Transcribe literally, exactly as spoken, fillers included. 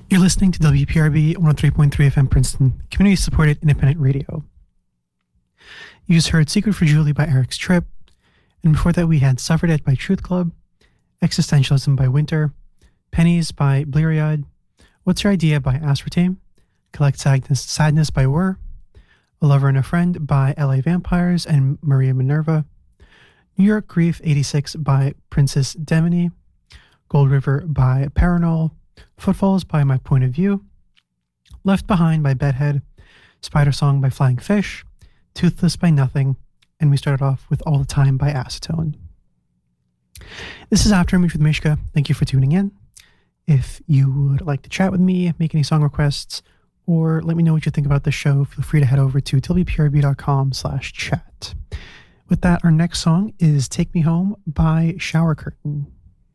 You're listening to W P R B one oh three point three F M Princeton, community-supported independent radio. You just heard Secret for Julie by Eric's Trip, and before that we had Suffragette by Truth Club, Existentialism by Winter, Pennies by Bleary-Eyed, What's Your Idea by Aspartame, Collect Sadness, Sadness by Whir, A Lover and a Friend by L A Vampires and Maria Minerva, New York Grief eighty-six by Princess Demony, Gold River by Paranol, Footfalls by My Point of View, Left Behind by Bedhead, Spider Song by Flying Fish, Toothless by Nothing, and we started off with All the Time by Acetone. This is After Image with Mishka. Thank you for tuning in. If you would like to chat with me, make any song requests, or let me know what you think about the show, feel free to head over to w p r b dot com slash chat. With that, our next song is Take Me Home by Shower Curtain.